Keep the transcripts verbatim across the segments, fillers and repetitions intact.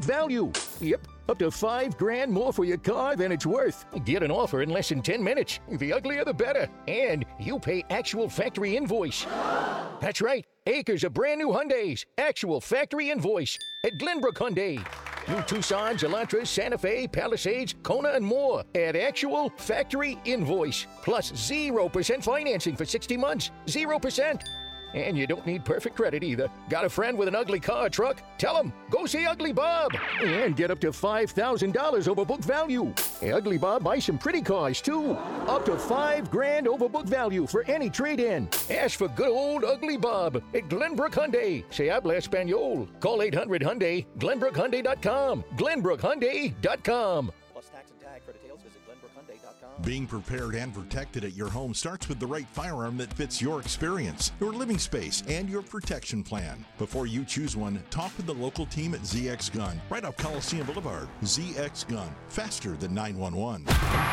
value. Yep, up to five grand more for your car than it's worth. Get an offer in less than ten minutes. The uglier the better. And you pay actual factory invoice. That's right, acres of brand new Hyundais. Actual factory invoice at Glenbrook Hyundai. New Tucson, Elantras, Santa Fe, Palisades, Kona, and more at actual factory invoice. Plus zero percent financing for sixty months. zero percent. And you don't need perfect credit either. Got a friend with an ugly car or truck? Tell him, go see Ugly Bob. And get up to five thousand dollars over book value. Ugly Bob buys some pretty cars, too. Up to five grand over book value for any trade-in. Ask for good old Ugly Bob at Glenbrook Hyundai. Se habla Espanol. Call eight hundred Hyundai, Glenbrook Hyundai dot com. Glenbrook Hyundai dot com. Plus tax and tag. For details, visit Glenbrook Hyundai dot com. Being prepared and protected at your home starts with the right firearm that fits your experience, your living space, and your protection plan. Before you choose one, talk with the local team at Z X Gun, right off Coliseum Boulevard. Z X Gun, faster than nine one one.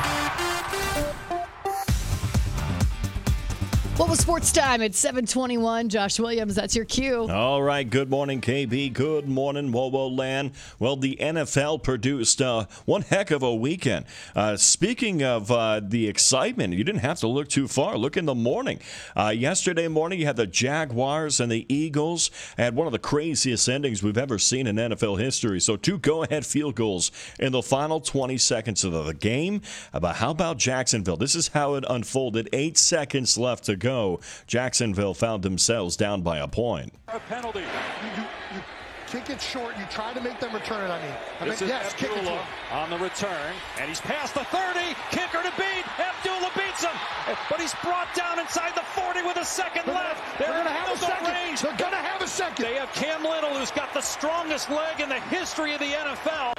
What was sports time at seven twenty-one? Josh Williams, that's your cue. All right. Good morning, K B. Good morning, Wowo Land. Well, the N F L produced uh, one heck of a weekend. Uh, speaking of uh, the excitement, you didn't have to look too far. Look in the morning. Uh, yesterday morning, you had the Jaguars and the Eagles. Had one of the craziest endings we've ever seen in N F L history. So two go-ahead field goals in the final twenty seconds of the game. But how about Jacksonville? This is how it unfolded. Eight seconds left to go. Jacksonville found themselves down by a point. A penalty. You, you, you kick it short. You try to make them return it. I mean, I this mean is yes, kick it Abdullah short. on the return, and he's past the thirty. Kicker to beat. Abdullah beats him, but he's brought down inside the forty with a second They're left. They're, They're going to in have a field goal second. range. They're going to have a second. They have Cam Little, who's got the strongest leg in the history of the N F L.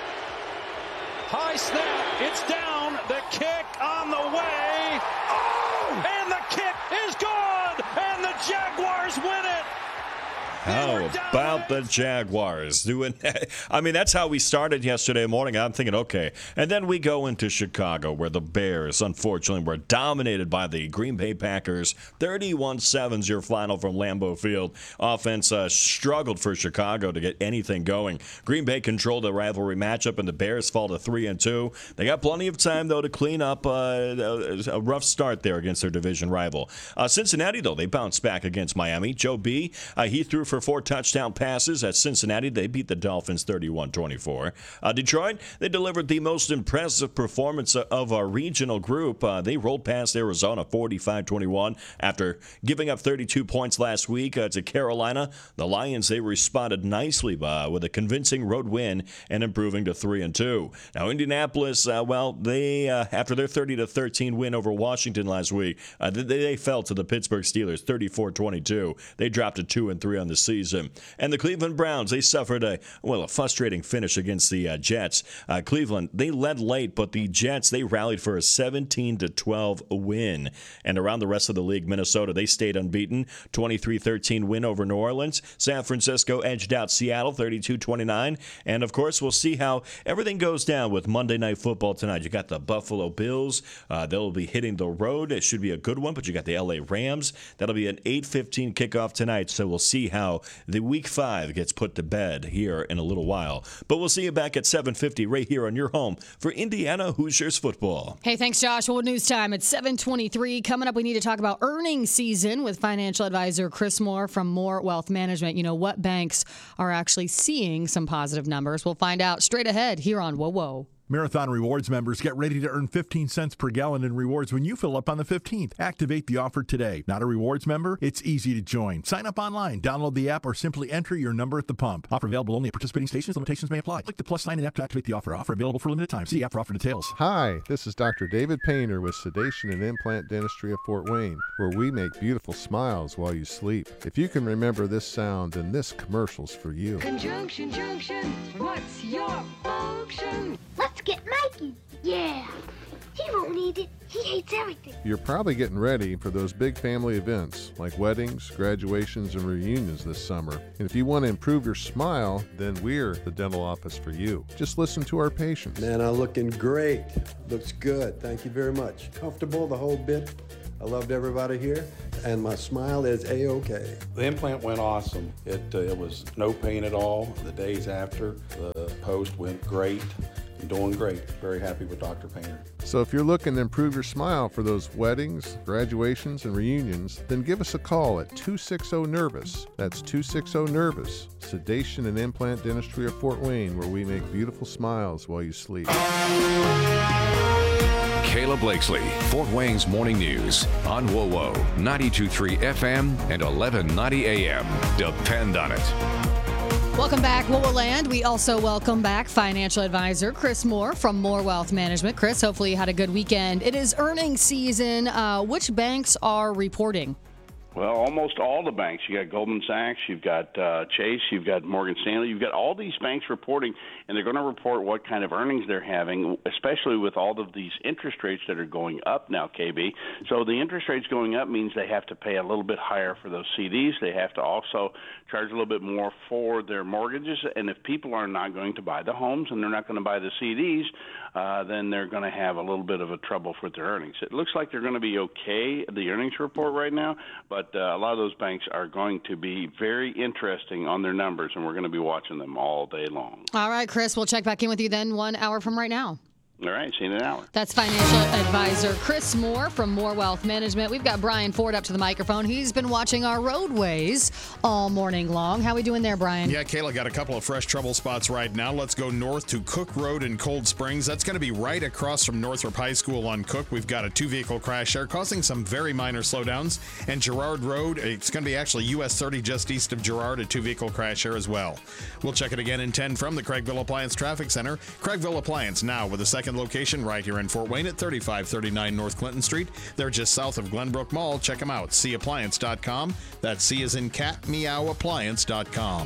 High snap. It's down. The kick on the way. Oh! And the kick is good. And the Jaguars win it. How about the Jaguars doing that? I mean, that's how we started yesterday morning. I'm thinking, okay. And then we go into Chicago, where the Bears, unfortunately, were dominated by the Green Bay Packers. thirty-one seven is your final from Lambeau Field. Offense uh, struggled for Chicago to get anything going. Green Bay controlled the rivalry matchup, and the Bears fall to three and two. They got plenty of time, though, to clean up uh, a rough start there against their division rival. Uh, Cincinnati, though, they bounced back against Miami. Joe B, uh, he threw for four touchdown passes at Cincinnati. They beat the Dolphins thirty-one twenty-four. Uh, Detroit, they delivered the most impressive performance of our regional group. Uh, they rolled past Arizona forty-five twenty-one after giving up thirty-two points last week uh, to Carolina. The Lions, they responded nicely uh, with a convincing road win and improving to three and two. Now, Indianapolis, uh, well, they uh, after their thirty to thirteen win over Washington last week, uh, they, they fell to the Pittsburgh Steelers thirty-four twenty-two. They dropped to two and three on the season. And the Cleveland Browns, they suffered a, well, a frustrating finish against the uh, Jets. Uh, Cleveland, they led late, but the Jets, they rallied for a seventeen to twelve win. And around the rest of the league, Minnesota, they stayed unbeaten. twenty-three thirteen win over New Orleans. San Francisco edged out Seattle thirty-two twenty-nine. And, of course, we'll see how everything goes down with Monday Night Football tonight. You got the Buffalo Bills. Uh, they'll be hitting the road. It should be a good one, but you got the L A Rams. That'll be an eight fifteen kickoff tonight, so we'll see how the Week five gets put to bed here in a little while. But we'll see you back at seven fifty right here on your home for Indiana Hoosiers football. Hey, thanks, Josh. Well, news time at seven twenty-three. Coming up, we need to talk about earnings season with financial advisor Chris Moore from Moore Wealth Management. You know, what banks are actually seeing some positive numbers? We'll find out straight ahead here on Whoa Whoa. Marathon Rewards members get ready to earn fifteen cents per gallon in rewards when you fill up on the fifteenth. Activate the offer today. Not a rewards member? It's easy to join. Sign up online, download the app, or simply enter your number at the pump. Offer available only at participating stations. Limitations may apply. Click the plus sign in app to activate the offer. Offer available for limited time. See app for offer details. Hi, this is Doctor David Painter with Sedation and Implant Dentistry of Fort Wayne, where we make beautiful smiles while you sleep. If you can remember this sound, then this commercial's for you. Conjunction, junction, what's your function? Let's get Mikey. Yeah, he won't need it. He hates everything. You're probably getting ready for those big family events like weddings, graduations, and reunions this summer. And if you want to improve your smile, then we're the dental office for you. Just listen to our patients. Man, I'm looking great. Looks good. Thank you very much. Comfortable, the whole bit. I loved everybody here, and my smile is A-OK. The implant went awesome. It, uh, it was no pain at all. The days after, the post went great. I'm doing great. Very happy with Doctor Painter. So if you're looking to improve your smile for those weddings, graduations, and reunions, then give us a call at two six zero NERVOUS. That's two six zero NERVOUS. Sedation and Implant Dentistry of Fort Wayne, where we make beautiful smiles while you sleep. Kayla Blakesley, Fort Wayne's Morning News on W O W O ninety-two point three F M and eleven ninety A M. Depend on it. Welcome back, W O W O Land. We also welcome back financial advisor Chris Moore from Moore Wealth Management. Chris, hopefully you had a good weekend. It is earnings season. Uh, which banks are reporting? Well, almost all the banks. You got Goldman Sachs, you've got uh, Chase, you've got Morgan Stanley, you've got all these banks reporting, and they're going to report what kind of earnings they're having, especially with all of these interest rates that are going up now, K B. So the interest rates going up means they have to pay a little bit higher for those C Ds. They have to also charge a little bit more for their mortgages, and if people are not going to buy the homes and they're not going to buy the C Ds, uh, then they're going to have a little bit of a trouble with their earnings. It looks like they're going to be okay, the earnings report right now, but But uh, a lot of those banks are going to be very interesting on their numbers, and we're going to be watching them all day long. All right, Chris, we'll check back in with you then one hour from right now. All right, see you in an hour. That's financial advisor Chris Moore from Moore Wealth Management. We've got Brian Ford up to the microphone. He's been watching our roadways all morning long. How we doing there, Brian? Yeah, Kayla, got a couple of fresh trouble spots right now. Let's go north to Cook Road in Cold Springs. That's going to be right across from Northrop High School on Cook. We've got a two-vehicle crash there, causing some very minor slowdowns. And Girard Road, it's going to be actually U S thirty just east of Girard, a two-vehicle crash there as well. We'll check it again in ten from the Craigville Appliance Traffic Center. Craigville Appliance now with a second location right here in Fort Wayne at thirty-five thirty-nine North Clinton Street. They're just south of Glenbrook Mall. Check them out, c appliance dot com. That's C as in cat, meow, appliance dot com.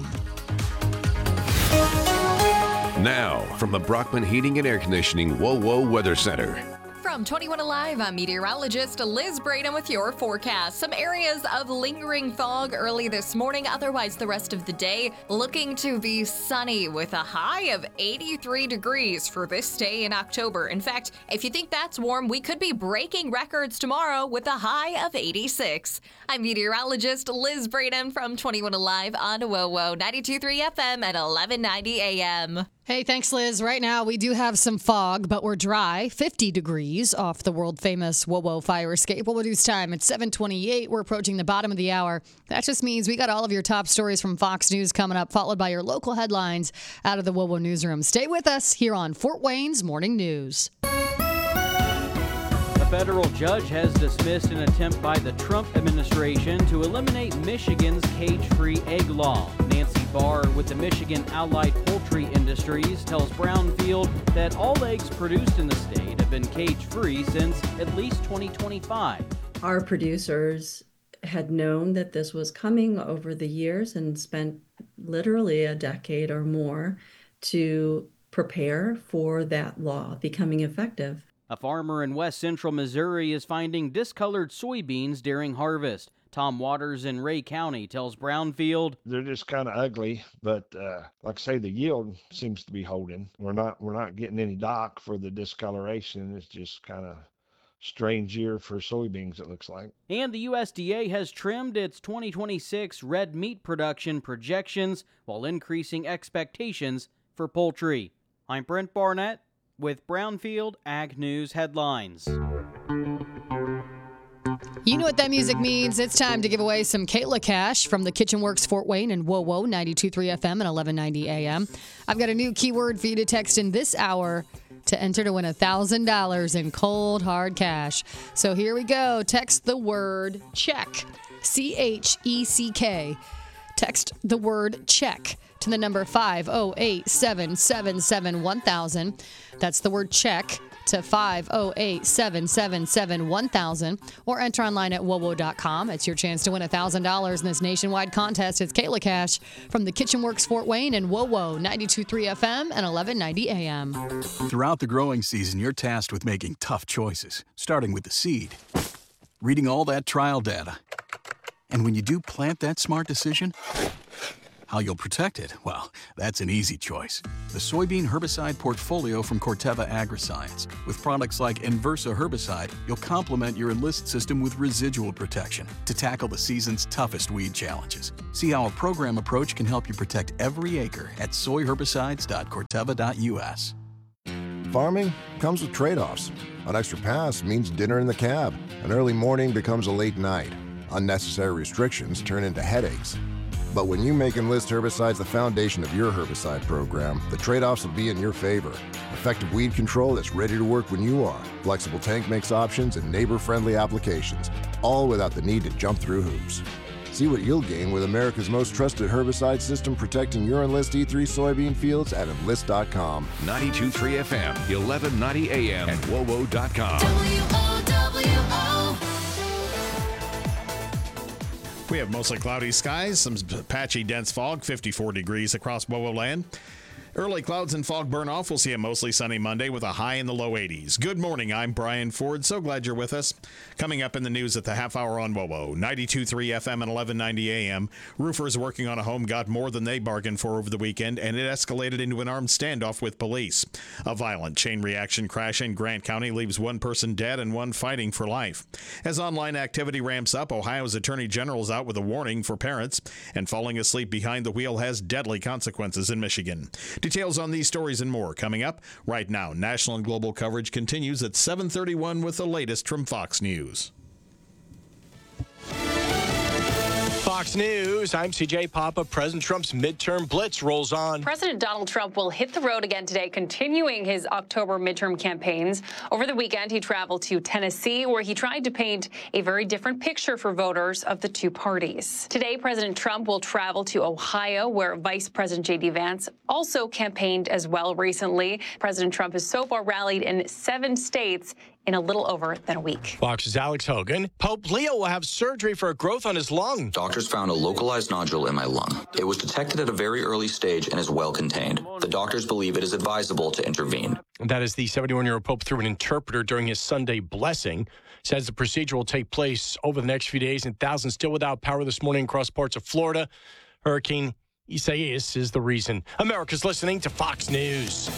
Now, from the Brockman Heating and Air Conditioning W O W O Weather Center. From twenty-one Alive, I'm meteorologist Liz Braden with your forecast. Some areas of lingering fog early this morning, otherwise the rest of the day looking to be sunny with a high of eighty-three degrees for this day in October. In fact, if you think that's warm, we could be breaking records tomorrow with a high of eighty-six. I'm meteorologist Liz Braden from twenty-one Alive on W O W O ninety-two point three F M at eleven ninety A M. Hey, thanks, Liz. Right now, we do have some fog, but we're dry, fifty degrees off the world-famous W O W O fire escape. What we'll do is time. It's seven twenty-eight. We're approaching the bottom of the hour. That just means we got all of your top stories from Fox News coming up, followed by your local headlines out of the W O W O newsroom. Stay with us here on Fort Wayne's Morning News. A federal judge has dismissed an attempt by the Trump administration to eliminate Michigan's cage-free egg law. Nancy Barr with the Michigan Allied Poultry Industries tells Brownfield that all eggs produced in the state have been cage-free since at least twenty twenty-five. Our producers had known that this was coming over the years and spent literally a decade or more to prepare for that law becoming effective. A farmer in west central Missouri is finding discolored soybeans during harvest. Tom Waters in Ray County tells Brownfield, they're just kind of ugly, but uh, like I say, the yield seems to be holding. We're not we're not getting any dock for the discoloration. It's just kind of strange year for soybeans, it looks like. And the U S D A has trimmed its twenty twenty-six red meat production projections while increasing expectations for poultry. I'm Brent Barnett with Brownfield Ag News Headlines. You know what that music means. It's time to give away some Kayla cash from the Kitchen Works Fort Wayne and W O W O ninety-two point three F M and eleven ninety A M. I've got a new keyword for you to text in this hour to enter to win one thousand dollars in cold, hard cash. So here we go. Text the word check, C H E C K. Text the word check to the number five oh eight, seven seven seven, one thousand. That's the word check to five oh eight, seven seven seven, one thousand, or enter online at W O W O dot com. It's your chance to win one thousand dollars in this nationwide contest. It's Kayla Cash from the Kitchen Works Fort Wayne and W O W O ninety-two point three F M and eleven ninety A M. Throughout the growing season, you're tasked with making tough choices, starting with the seed, reading all that trial data. And when you do plant that smart decision, How you'll protect it? Well, that's an easy choice. The soybean herbicide portfolio from Corteva Agriscience. With products like Inversa herbicide, you'll complement your Enlist system with residual protection to tackle the season's toughest weed challenges. See how a program approach can help you protect every acre at soy herbicides dot corteva dot u s. Farming comes with trade-offs. An extra pass means dinner in the cab. An early morning becomes a late night. Unnecessary restrictions turn into headaches. But when you make Enlist herbicides the foundation of your herbicide program, the trade-offs will be in your favor. Effective weed control that's ready to work when you are. Flexible tank mix options and neighbor-friendly applications, all without the need to jump through hoops. See what you'll gain with America's most trusted herbicide system protecting your Enlist E three soybean fields at enlist dot com. ninety-two point three F M, eleven ninety A M, and W O W O dot com. W O W O. We have mostly cloudy skies, some patchy dense fog, fifty-four degrees across Bowo land. Early clouds and fog burn off. We'll see a mostly sunny Monday with a high in the low eighties. Good morning. I'm Brian Ford. So glad you're with us. Coming up in the news at the half hour on WoWo, ninety-two point three F M and eleven ninety A M. Roofers working on a home got more than they bargained for over the weekend, and it escalated into an armed standoff with police. A violent chain reaction crash in Grant County leaves one person dead and one fighting for life. As online activity ramps up, Ohio's Attorney General is out with a warning for parents, and falling asleep behind the wheel has deadly consequences in Michigan. Details on these stories and more coming up right now. National and global coverage continues at seven thirty-one with the latest from Fox News. Fox News, I'm C J Papa. President Trump's midterm blitz rolls on. President Donald Trump will hit the road again today, continuing his October midterm campaigns. Over the weekend, he traveled to Tennessee, where he tried to paint a very different picture for voters of the two parties. Today, President Trump will travel to Ohio, where Vice President J D Vance also campaigned as well recently. President Trump has so far rallied in seven states in a little over than a week. Fox's Alex Hogan. Pope Leo will have surgery for a growth on his lung. Doctors found a localized nodule in my lung. It was detected at a very early stage and is well contained. The doctors believe it is advisable to intervene. That is the seventy-one-year-old Pope through an interpreter during his Sunday blessing. Says the procedure will take place over the next few days, and thousands still without power this morning across parts of Florida. Hurricane Isaias is the reason. America's listening to Fox News.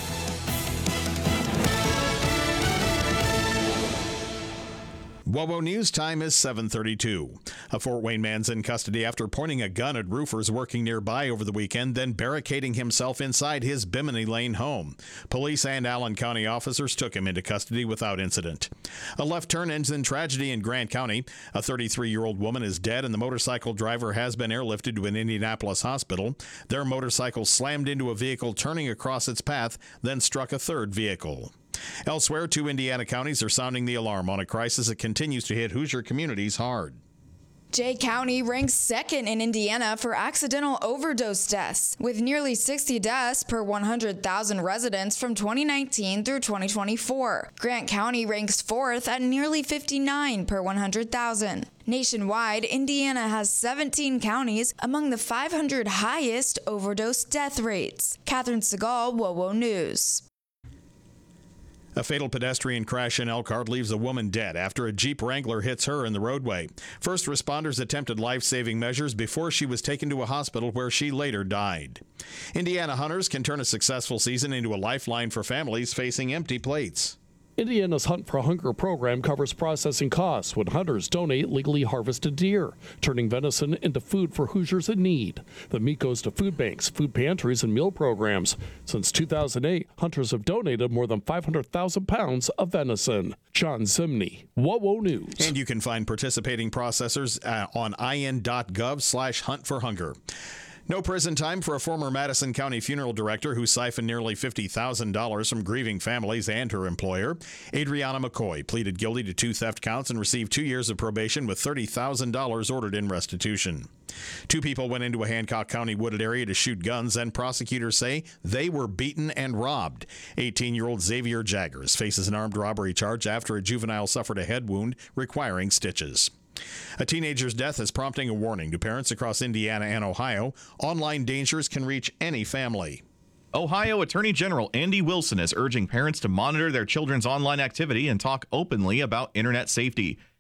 WoWo News time is seven thirty-two. A Fort Wayne man's in custody after pointing a gun at roofers working nearby over the weekend, then barricading himself inside his Bimini Lane home. Police and Allen County officers took him into custody without incident. A left turn ends in tragedy in Grant County. A thirty-three-year-old woman is dead, and the motorcycle driver has been airlifted to an Indianapolis hospital. Their motorcycle slammed into a vehicle turning across its path, then struck a third vehicle. Elsewhere, two Indiana counties are sounding the alarm on a crisis that continues to hit Hoosier communities hard. Jay County ranks second in Indiana for accidental overdose deaths, with nearly sixty deaths per one hundred thousand residents from twenty nineteen through twenty twenty-four. Grant County ranks fourth at nearly fifty-nine per one hundred thousand. Nationwide, Indiana has seventeen counties among the five hundred highest overdose death rates. Catherine Segal, WoWo News. A fatal pedestrian crash in Elkhart leaves a woman dead after a Jeep Wrangler hits her in the roadway. First responders attempted life-saving measures before she was taken to a hospital where she later died. Indiana hunters can turn a successful season into a lifeline for families facing empty plates. Indiana's Hunt for Hunger program covers processing costs when hunters donate legally harvested deer, turning venison into food for Hoosiers in need. The meat goes to food banks, food pantries, and meal programs. Since two thousand eight, hunters have donated more than five hundred thousand pounds of venison. John Zimney, WoWo News. And you can find participating processors uh, on I N dot gov slash hunt for hunger. No prison time for a former Madison County funeral director who siphoned nearly fifty thousand dollars from grieving families and her employer. Adriana McCoy pleaded guilty to two theft counts and received two years of probation with thirty thousand dollars ordered in restitution. Two people went into a Hancock County wooded area to shoot guns, and prosecutors say they were beaten and robbed. eighteen-year-old Xavier Jaggers faces an armed robbery charge after a juvenile suffered a head wound requiring stitches. A teenager's death is prompting a warning to parents across Indiana and Ohio. Online dangers can reach any family. Ohio Attorney General Andy Wilson is urging parents to monitor their children's online activity and talk openly about internet safety.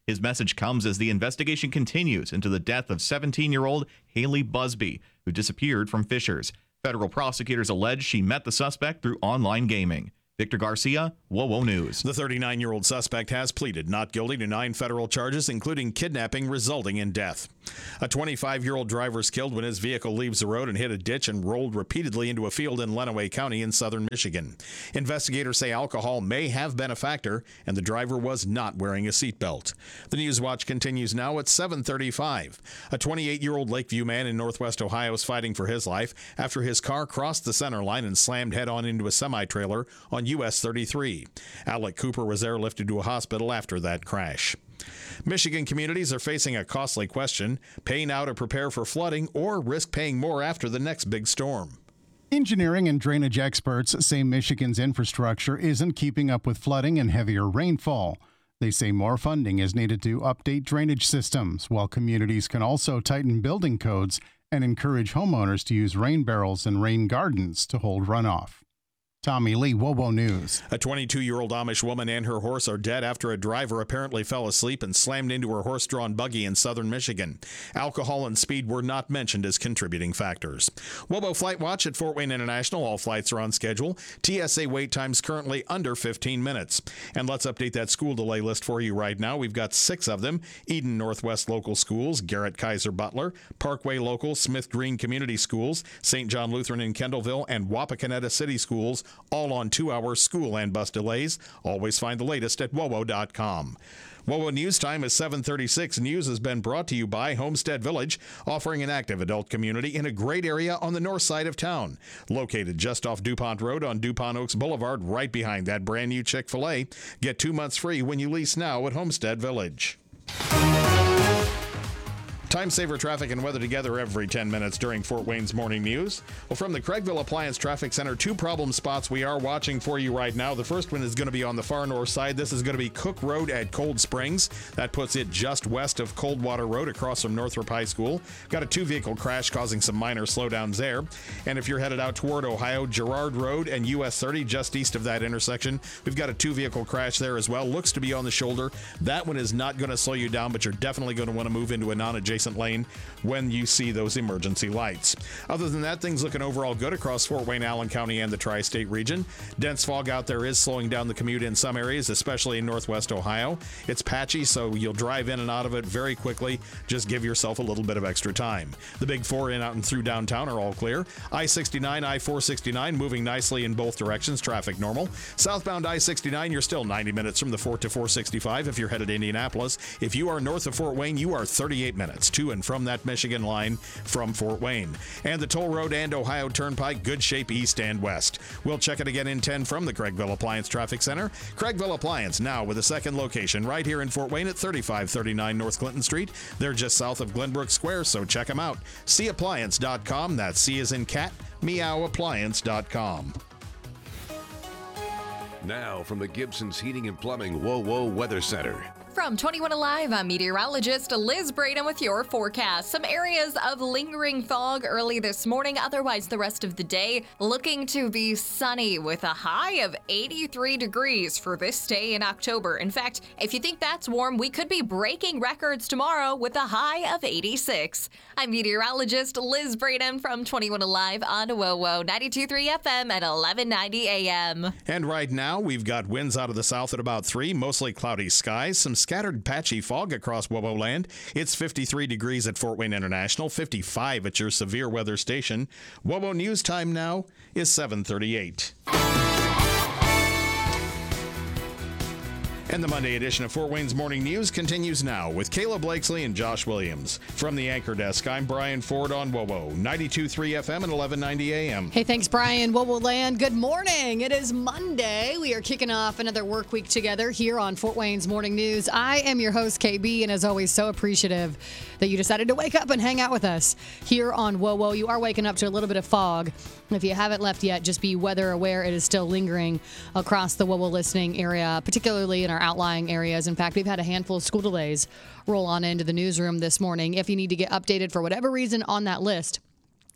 His message comes as the investigation continues into the death of seventeen-year-old Haley Busby, who disappeared from Fishers. Federal prosecutors allege she met the suspect through online gaming. Victor Garcia, WOWO News. The thirty-nine-year-old suspect has pleaded not guilty to nine federal charges, including kidnapping resulting in death. A twenty-five-year-old driver is killed when his vehicle leaves the road and hit a ditch and rolled repeatedly into a field in Lenawee County in southern Michigan. Investigators say alcohol may have been a factor, and the driver was not wearing a seatbelt. The News Watch continues now at seven thirty-five. A twenty-eight-year-old Lakeview man in northwest Ohio is fighting for his life after his car crossed the center line and slammed head-on into a semi-trailer on U S thirty-three. Alec Cooper was airlifted to a hospital after that crash. Michigan communities are facing a costly question: pay now to prepare for flooding or risk paying more after the next big storm. Engineering and drainage experts say Michigan's infrastructure isn't keeping up with flooding and heavier rainfall. They say more funding is needed to update drainage systems, while communities can also tighten building codes and encourage homeowners to use rain barrels and rain gardens to hold runoff. Tommy Lee, WOWO News. A twenty-two-year-old Amish woman and her horse are dead after a driver apparently fell asleep and slammed into her horse-drawn buggy in southern Michigan. Alcohol and speed were not mentioned as contributing factors. WOWO Flight Watch at Fort Wayne International. All flights are on schedule. T S A wait times currently under fifteen minutes. And let's update that school delay list for you right now. We've got six of them: Eden Northwest Local Schools, Garrett Kaiser Butler, Parkway Local, Smith Green Community Schools, Saint John Lutheran in Kendallville, and Wapakoneta City Schools, all on two-hour school and bus delays. Always find the latest at W O W O dot com. WOWO News Time is seven thirty-six. News has been brought to you by Homestead Village, offering an active adult community in a great area on the north side of town. Located just off DuPont Road on DuPont Oaks Boulevard, right behind that brand new Chick-fil-A. Get two months free when you lease now at Homestead Village. Time saver traffic and weather together every ten minutes during Fort Wayne's Morning News. Well, from the Craigville Appliance Traffic Center, two problem spots we are watching for you right now. The first one is going to be on the far north side. This is going to be Cook Road at Cold Springs. That puts it just west of Coldwater Road across from Northrop High School. Got a two-vehicle crash causing some minor slowdowns there. And if you're headed out toward Ohio, Girard Road and U S thirty just east of that intersection, we've got a two-vehicle crash there as well. Looks to be on the shoulder. That one is not going to slow you down, but you're definitely going to want to move into a non-adjacent lane when you see those emergency lights. Other than that, things looking overall good across Fort Wayne, Allen County, and the tri-state region. Dense fog out there is slowing down the commute in some areas, especially in northwest Ohio. It's patchy, so you'll drive in and out of it very quickly. Just give yourself a little bit of extra time. The big four in, out, and through downtown are all clear. I sixty-nine, I four sixty-nine moving nicely in both directions. Traffic normal. Southbound I sixty-nine, you're still ninety minutes from the Fort to four sixty-five if you're headed to Indianapolis. If you are north of Fort Wayne, you are thirty-eight minutes to and from that Michigan line from Fort Wayne. And the toll road and Ohio Turnpike, good shape east and west. We'll check it again in ten from the Craigville Appliance Traffic Center. Craigville Appliance now with a second location right here in Fort Wayne at thirty-five thirty-nine North Clinton Street. They're just south of Glenbrook Square, so check them out. see appliance dot com. That's C as in cat, meow appliance dot com. Now from the Gibson's Heating and Plumbing WOWO Weather Center. From twenty-one Alive, I'm meteorologist Liz Braden with your forecast. Some areas of lingering fog early this morning, otherwise the rest of the day looking to be sunny with a high of eighty-three degrees for this day in October. In fact, if you think that's warm, we could be breaking records tomorrow with a high of eighty-six. I'm meteorologist Liz Braden from twenty-one Alive on WOWO ninety-two point three F M at eleven ninety A M. And right now, we've got winds out of the south at about three, mostly cloudy skies, some scattered patchy fog across WOWO land. It's fifty-three degrees at Fort Wayne International, fifty-five at your severe weather station. WOWO News Time now is seven thirty-eight. And the Monday edition of Fort Wayne's Morning News continues now with Kayla Blakesley and Josh Williams. From the Anchor Desk, I'm Brian Ford on WOWO ninety-two point three F M and eleven ninety A M. Hey, thanks, Brian. WOWO Land, good morning. It is Monday. We are kicking off another work week together here on Fort Wayne's Morning News. I am your host, K B, and as always, so appreciative that you decided to wake up and hang out with us here on WOWO. You are waking up to a little bit of fog. If you haven't left yet, just be weather aware. It is still lingering across the WOWO listening area, particularly in our outlying areas. In fact, we've had a handful of school delays roll on into the newsroom this morning. If you need to get updated for whatever reason on that list,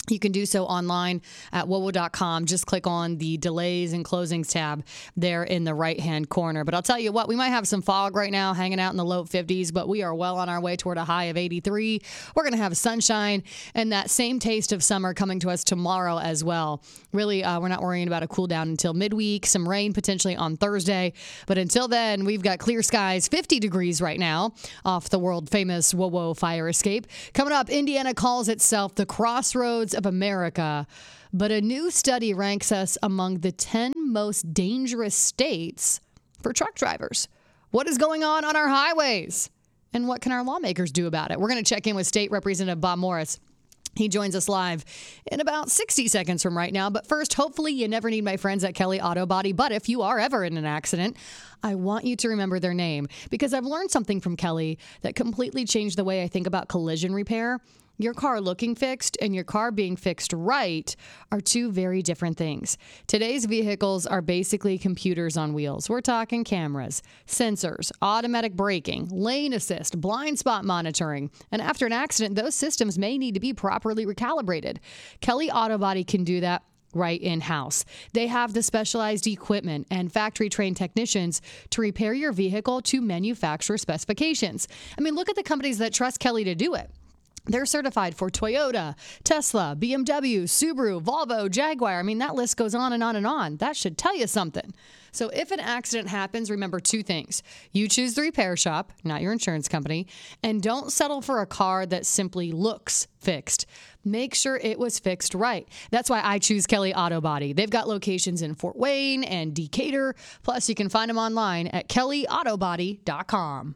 You can do so online at W O W O dot com. Just click on the delays and closings tab there in the right-hand corner. But I'll tell you what, we might have some fog right now hanging out in the low fifties, but we are well on our way toward a high of eighty-three. We're going to have sunshine and that same taste of summer coming to us tomorrow as well. Really, uh, we're not worrying about a cool down until midweek, some rain potentially on Thursday. But until then, we've got clear skies, fifty degrees right now off the world-famous W O W O fire escape. Coming up, Indiana calls itself the Crossroads of America, but a new study ranks us among the ten most dangerous states for truck drivers. What is going on on our highways? And what can our lawmakers do about it? We're going to check in with State Representative Bob Morris. He joins us live in about sixty seconds from right now. But first, hopefully you never need my friends at Kelly Auto Body. But if you are ever in an accident, I want you to remember their name, because I've learned something from Kelly that completely changed the way I think about collision repair. Your car looking fixed and your car being fixed right are two very different things. Today's vehicles are basically computers on wheels. We're talking cameras, sensors, automatic braking, lane assist, blind spot monitoring. And after an accident, those systems may need to be properly recalibrated. Kelly Auto Body can do that right in-house. They have the specialized equipment and factory-trained technicians to repair your vehicle to manufacturer specifications. I mean, look at the companies that trust Kelly to do it. They're certified for Toyota, Tesla, B M W, Subaru, Volvo, Jaguar. I mean, that list goes on and on and on. That should tell you something. So if an accident happens, remember two things. You choose the repair shop, not your insurance company, and don't settle for a car that simply looks fixed. Make sure it was fixed right. That's why I choose Kelly Auto Body. They've got locations in Fort Wayne and Decatur. Plus, you can find them online at kelly auto body dot com.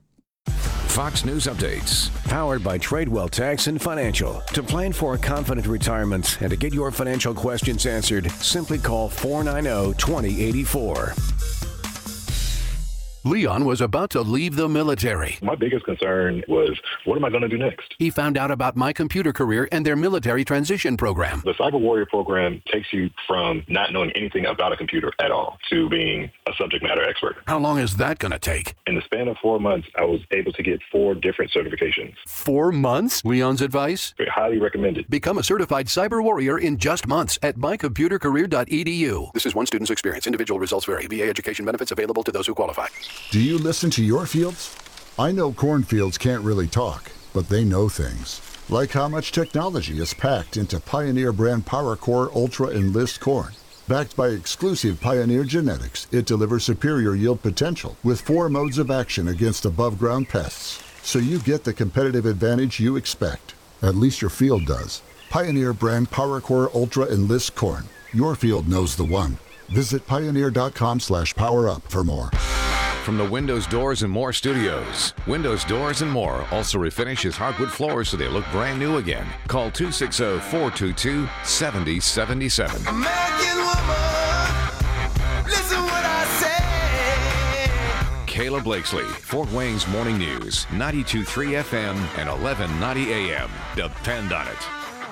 Fox News Updates, powered by Tradewell Tax and Financial. To plan for a confident retirement and to get your financial questions answered, simply call four nine zero, two zero eight four. Leon was about to leave the military. My biggest concern was, what am I going to do next? He found out about My Computer Career and their military transition program. The Cyber Warrior program takes you from not knowing anything about a computer at all to being a subject matter expert. How long is that going to take? In the span of four months, I was able to get four different certifications. Four months? Leon's advice? Very highly recommended. Become a certified cyber warrior in just months at my computer career dot e d u. This is one student's experience. Individual results vary. V A education benefits available to those who qualify. Do you listen to your fields? I know cornfields can't really talk, but they know things. Like how much technology is packed into Pioneer brand PowerCore Ultra Enlist corn. Backed by exclusive Pioneer genetics, it delivers superior yield potential with four modes of action against above-ground pests. So you get the competitive advantage you expect. At least your field does. Pioneer brand PowerCore Ultra Enlist corn. Your field knows the one. Visit pioneer dot com slash power up for more. From the Windows Doors and More Studios, Windows Doors and More also refinishes hardwood floors so they look brand new again. Call two six zero, four two two, seven zero seven seven. American woman, listen what I say. Kayla Blakesley, Fort Wayne's Morning News, ninety-two point three F M and eleven ninety A M. Depend on it.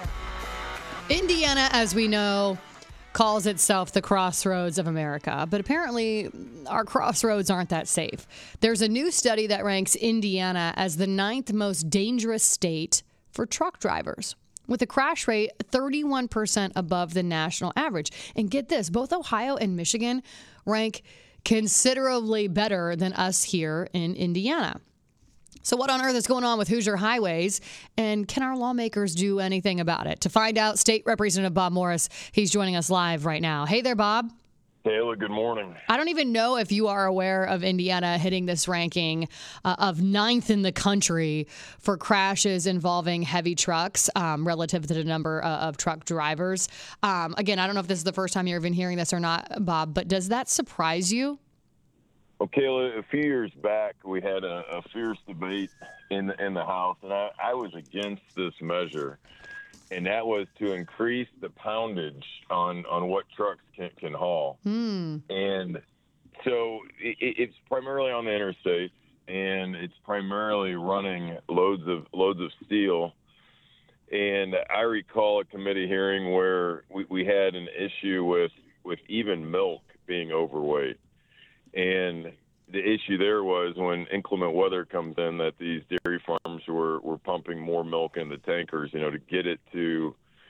Indiana, as we know, calls itself the Crossroads of America, but apparently our crossroads aren't that safe. There's a new study that ranks Indiana as the ninth most dangerous state for truck drivers, with a crash rate thirty-one percent above the national average. And get this, both Ohio and Michigan rank considerably better than us here in Indiana. So what on earth is going on with Hoosier highways, and can our lawmakers do anything about it? To find out, State Representative Bob Morris, he's joining us live right now. Hey there, Bob. Taylor, good morning. I don't even know if you are aware of Indiana hitting this ranking uh, of ninth in the country for crashes involving heavy trucks um, relative to the number uh, of truck drivers. Um, again, I don't know if this is the first time you're even hearing this or not, Bob, but does that surprise you? Well, Kayla, a few years back, we had a, a fierce debate in the, in the House, and I, I was against this measure, and that was to increase the poundage on, on what trucks can, can haul. Hmm. And so it, it's primarily on the interstates, and it's primarily running loads of loads of steel. And I recall a committee hearing where we, we had an issue with, with even milk being overweight. And the issue there was when inclement weather comes in that these dairy farms were, were pumping more milk into tankers, you know, to get it to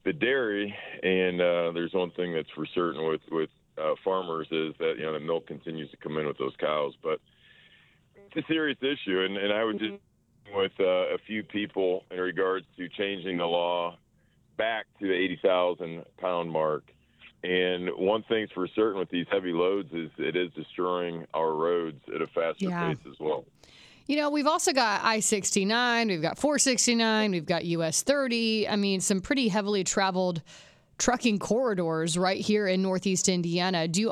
the dairy, and uh, there's one thing that's for certain with with uh, farmers is that you know the milk continues to come in with those cows, but it's a serious issue, and, and I would just with uh, a few people in regards to changing the law back to the eighty thousand pound mark. And one thing's for certain with these heavy loads is it is destroying our roads at a faster Yeah. pace as well. You know, we've also got I sixty-nine, we've got four sixty-nine, we've got U S thirty. I mean, some pretty heavily traveled trucking corridors right here in Northeast Indiana. Do you